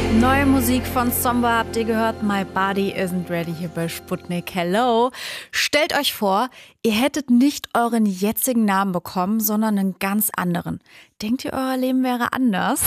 Neue Musik von Zomba habt ihr gehört. My Body Isn't Ready hier bei Sputnik. Hello. Stellt euch vor, ihr hättet nicht euren jetzigen Namen bekommen, sondern einen ganz anderen. Denkt ihr, euer Leben wäre anders?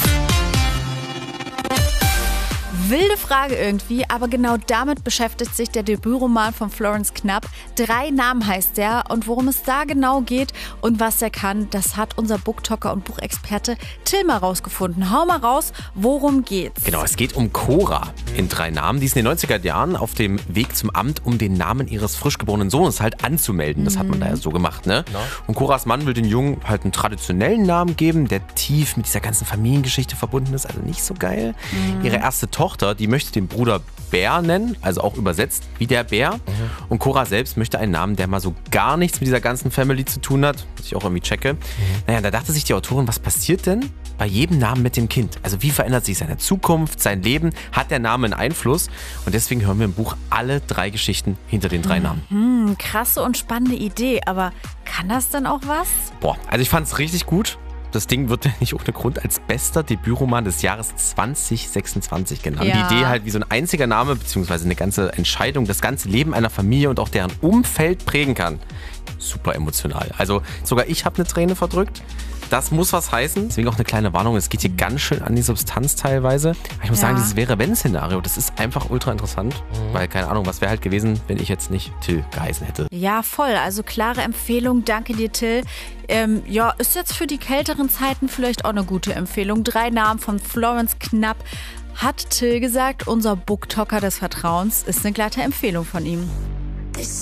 Wilde Frage irgendwie, aber genau damit beschäftigt sich der Debütroman von Florence Knapp. 3 Namen heißt der, und worum es da genau geht und was er kann, das hat unser Booktalker und Buchexperte Till mal rausgefunden. Hau mal raus, worum geht's? Genau, es geht um Cora in 3 Namen. Die ist in den 90er Jahren auf dem Weg zum Amt, um den Namen ihres frisch geborenen Sohnes halt anzumelden. Das hat man da ja so gemacht, ne? Ja. Und Coras Mann will den Jungen halt einen traditionellen Namen geben, der tief mit dieser ganzen Familiengeschichte verbunden ist, also nicht so geil. Ihre erste Tochter, die möchte den Bruder Bär nennen, also auch übersetzt wie der Bär. Und Cora selbst möchte einen Namen, der mal so gar nichts mit dieser ganzen Family zu tun hat, was ich auch irgendwie checke. Naja, da dachte sich die Autorin, was passiert denn bei jedem Namen mit dem Kind? Also wie verändert sich seine Zukunft, sein Leben? Hat der Name einen Einfluss? Und deswegen hören wir im Buch alle 3 Geschichten hinter den 3 Namen. Krasse und spannende Idee, aber kann das denn auch was? Also ich fand es richtig gut. Das Ding wird ja nicht ohne Grund als bester Debütroman des Jahres 2026 genannt. Ja. Die Idee halt, wie so ein einziger Name bzw. eine ganze Entscheidung das ganze Leben einer Familie und auch deren Umfeld prägen kann. Super emotional. Also sogar ich habe eine Träne verdrückt. Das muss was heißen. Deswegen auch eine kleine Warnung. Es geht hier ganz schön an die Substanz teilweise. Aber ich muss sagen, dieses Wäre-Wenn-Szenario, das ist einfach ultra interessant. Weil, keine Ahnung, was wäre halt gewesen, wenn ich jetzt nicht Till geheißen hätte. Ja, voll. Also klare Empfehlung. Danke dir, Till. Ist jetzt für die kälteren Zeiten vielleicht auch eine gute Empfehlung. 3 Namen von Florence Knapp. Hat Till gesagt, unser Booktalker des Vertrauens, ist eine glatte Empfehlung von ihm.